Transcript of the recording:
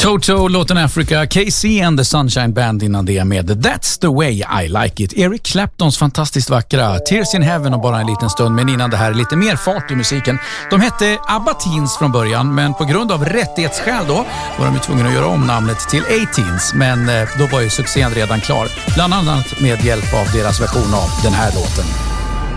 Toto, låten Africa, KC and the Sunshine Band innan det med That's the way I like it. Eric Claptons fantastiskt vackra Tears in Heaven och bara en liten stund, men innan det här lite mer fart i musiken. De hette ABBA Teens från början, men på grund av rättighetsskäl då var de ju tvungna att göra om namnet till A-Teens, men då var ju succén redan klar. Bland annat med hjälp av deras version av den här låten.